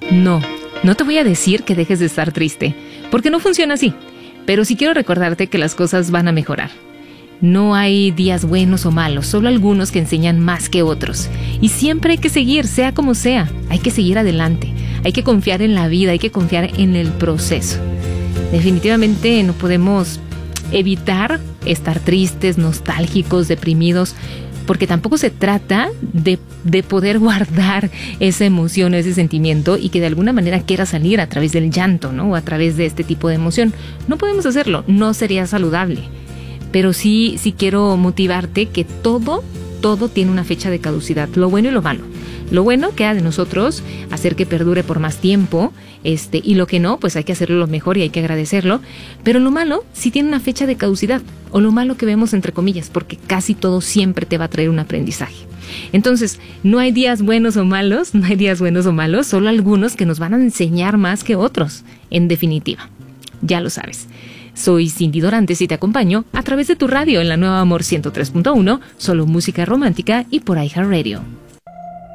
No, no te voy a decir que dejes de estar triste, porque no funciona así. Pero sí quiero recordarte que las cosas van a mejorar. No hay días buenos o malos, solo algunos que enseñan más que otros. Y siempre hay que seguir, sea como sea, hay que seguir adelante. Hay que confiar en la vida, hay que confiar en el proceso. Definitivamente no podemos evitar estar tristes, nostálgicos, deprimidos, porque tampoco se trata de poder guardar esa emoción, ese sentimiento y que de alguna manera quiera salir a través del llanto, ¿no? O a través de este tipo de emoción. No podemos hacerlo, no sería saludable. Pero sí quiero motivarte que todo tiene una fecha de caducidad, lo bueno y lo malo. Lo bueno queda de nosotros hacer que perdure por más tiempo, y lo que no, pues hay que hacerlo lo mejor y hay que agradecerlo. Pero lo malo sí tiene una fecha de caducidad, o lo malo que vemos entre comillas, porque casi todo siempre te va a traer un aprendizaje. Entonces, no hay días buenos o malos, solo algunos que nos van a enseñar más que otros, en definitiva. Ya lo sabes. Soy Cindy Dorantes y te acompaño a través de tu radio en la Nueva Amor 103.1, solo música romántica y por iHeartRadio.